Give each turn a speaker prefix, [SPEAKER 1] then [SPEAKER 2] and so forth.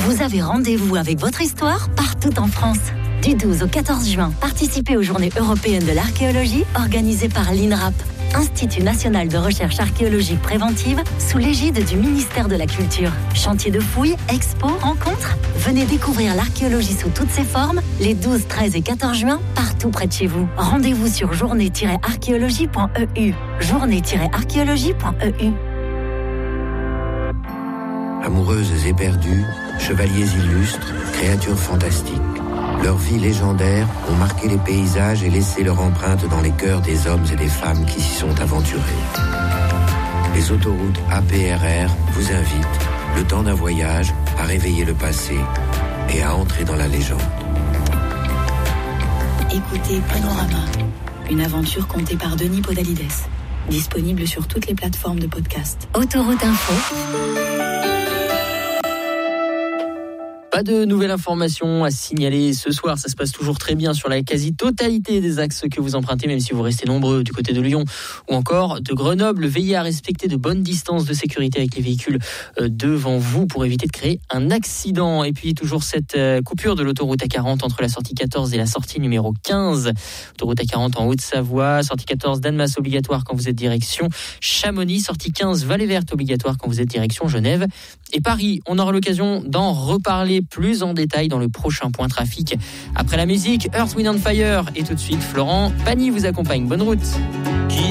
[SPEAKER 1] Vous avez rendez-vous avec votre histoire partout en France. Du 12 au 14 juin, participez aux Journées européennes de l'archéologie organisées par l'INRAP, Institut national de recherche archéologique préventive, sous l'égide du ministère de la Culture. Chantier de fouilles, expos, rencontres. Venez découvrir l'archéologie sous toutes ses formes les 12, 13 et 14 juin partout près de chez vous. Rendez-vous sur journée-archéologie.eu. Journée-archéologie.eu.
[SPEAKER 2] Amoureuses et perdues, chevaliers illustres, créatures fantastiques. Leurs vies légendaires ont marqué les paysages et laissé leur empreinte dans les cœurs des hommes et des femmes qui s'y sont aventurés. Les autoroutes APRR vous invitent, le temps d'un voyage, à réveiller le passé et à entrer dans la légende.
[SPEAKER 3] Écoutez Panorama, une aventure contée par Denis Podalides. Disponible sur toutes les plateformes de podcast.
[SPEAKER 1] Autoroute Info.
[SPEAKER 4] Pas de nouvelles informations à signaler ce soir. Ça se passe toujours très bien sur la quasi-totalité des axes que vous empruntez, même si vous restez nombreux du côté de Lyon ou encore de Grenoble. Veillez à respecter de bonnes distances de sécurité avec les véhicules devant vous pour éviter de créer un accident. Et puis toujours cette coupure de l'autoroute A40 entre la sortie 14 et la sortie numéro 15. Autoroute A40 en Haute-Savoie, sortie 14 d'Annemasse obligatoire quand vous êtes direction Chamonix, sortie 15 Vallée Verte obligatoire quand vous êtes direction Genève et Paris. On aura l'occasion d'en reparler plus en détail dans le prochain point trafic. Après la musique, Earth, Wind & Fire et tout de suite Florent Pagny vous accompagne. Bonne route.